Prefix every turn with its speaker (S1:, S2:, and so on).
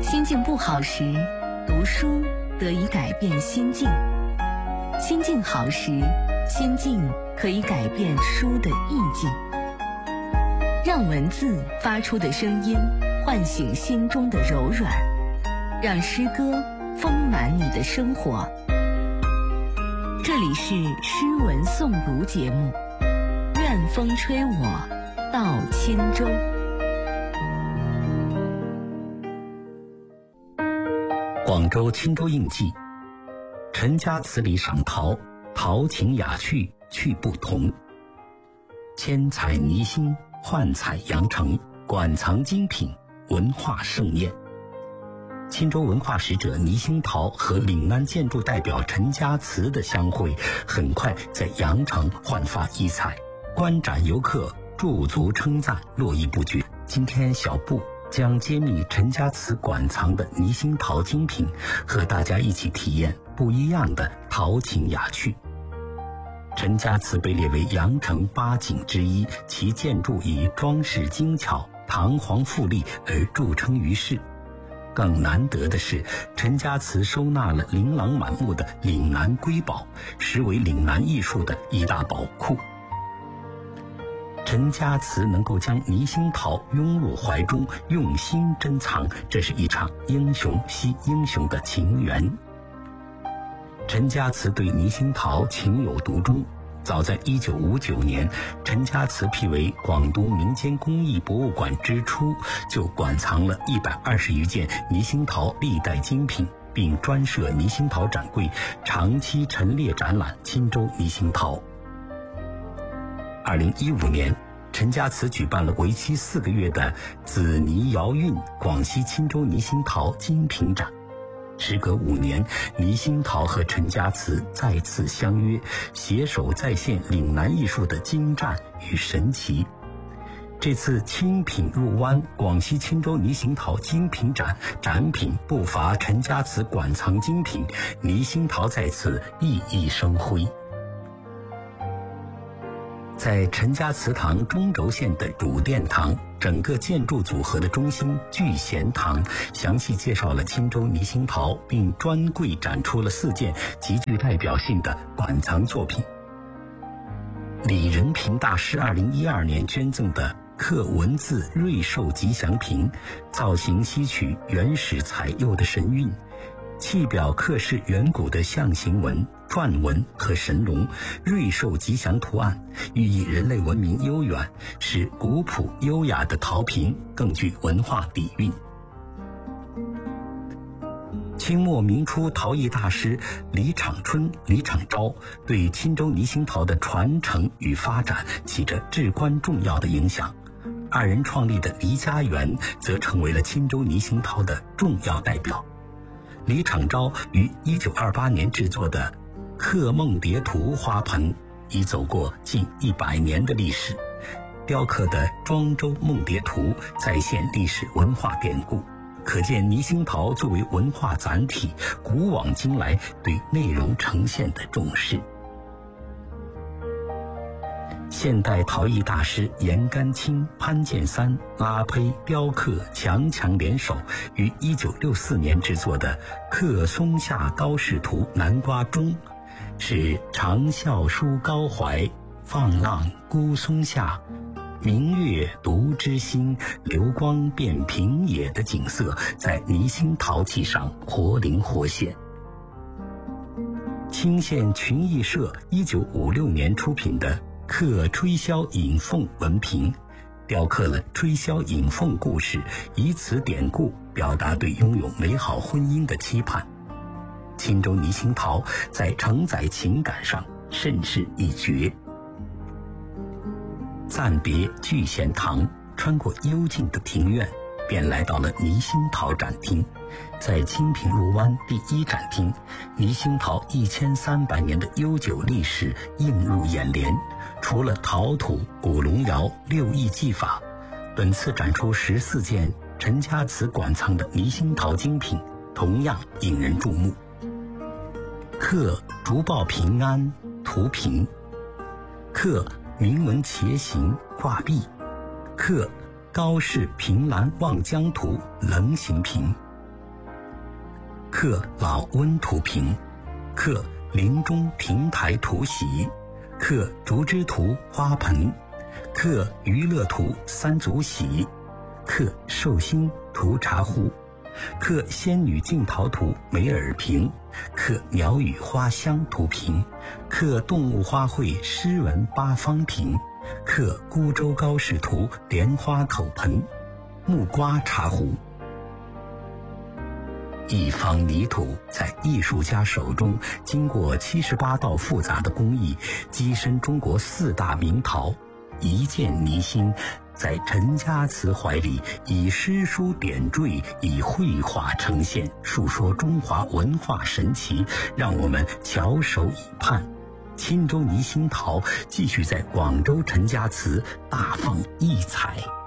S1: 心境不好时，读书得以改变心境；心境好时，心境可以改变书的意境。让文字发出的声音唤醒心中的柔软，让诗歌丰满你的生活。这里是诗文诵读节目，愿风吹我到钦州。
S2: 广州钦州印记，陈家词里赏陶，陶情雅趣趣不同。千彩泥心，幻彩羊城，馆藏精品，文化盛宴。钦州文化使者倪兴陶和岭南建筑代表陈家词的相会，很快在羊城焕发异彩，观展游客驻足称赞，络绎不绝。今天小布将揭秘陈家词馆藏的倪兴陶精品，和大家一起体验不一样的陶情雅趣。陈家词被列为羊城八景之一，其建筑以装饰精巧、堂皇富丽而著称于世。更难得的是，陈家词收纳了琳琅满目的岭南瑰宝，实为岭南艺术的一大宝库。陈家词能够将倪兴陶拥入怀中，用心珍藏，这是一场英雄惜英雄的情缘。陈家词对倪兴陶情有独钟，早在1959年，陈家词辟为广东民间工艺博物馆之初，就馆藏了120余件倪兴陶历代精品，并专设倪兴陶展柜，长期陈列展览钦州倪兴陶。2015年，陈家词举办了为期4个月的紫泥窑韵广西钦州倪兴陶精品展。时隔5年，倪兴陶和陈家词再次相约，携手再现岭南艺术的精湛与神奇。这次清品入湾广西钦州倪兴陶精品展，展品不乏陈家词馆藏精品，倪兴陶在此熠熠生辉。在陈家祠堂中轴线的主殿堂，整个建筑组合的中心聚贤堂，详细介绍了钦州倪兴陶，并专柜展出了4件极具代表性的馆藏作品。李仁平大师2012年捐赠的刻文字瑞兽吉祥瓶，造型吸取原始彩釉的神韵，器表刻饰远古的象形文、篆文和神龙，瑞兽吉祥图案，寓意人类文明悠远，使古朴优雅的陶瓶更具文化底蕴。清末明初陶艺大师李昶春、李昶昭对钦州倪兴陶的传承与发展起着至关重要的影响。2人创立的黎家园则成为了钦州倪兴陶的重要代表。李昶昭于1928年制作的刻梦蝶图花盆已走过近100年的历史，雕刻的庄周梦蝶图再现历史文化典故，可见倪兴陶作为文化载体，古往今来对内容呈现的重视。现代陶艺大师严甘清、潘建三、拉胚、雕刻强联手，于1964年制作的刻松下高士图南瓜钟，是长啸书高怀，放浪孤松下，明月独知心，流光变平野的景色在倪兴陶器上活灵活现。清县群艺社1956年出品的刻吹箫引凤文瓶，雕刻了吹箫引凤故事，以此典故表达对拥有美好婚姻的期盼。钦州倪兴陶在承载情感上甚是一绝。暂别聚贤堂，穿过幽静的庭院，便来到了倪兴陶展厅。在清品入湾第1展厅，倪兴陶1300年的悠久历史映入眼帘。除了陶土、古龙窑、6艺技法，本次展出14件陈家词馆藏的倪兴陶精品，同样引人注目。刻竹报平安图瓶，刻铭文茄形挂壁，刻高氏凭栏望江图棱形瓶， 刻老温图屏，刻林中亭台图席，刻竹枝图花盆，刻娱乐图三足喜，刻寿星图茶壶，刻仙女镜桃图梅尔瓶，刻鸟语花香图屏，刻动物花卉诗文八方瓶，刻孤舟高士图莲花口盆，木瓜茶壶。一方泥土在艺术家手中经过78道复杂的工艺，跻身中国4大名陶。一件泥心在陈家祠怀里，以诗书点缀，以绘画呈现，述说中华文化神奇，让我们翘首以盼。钦州泥心陶继续在广州陈家祠大放异彩。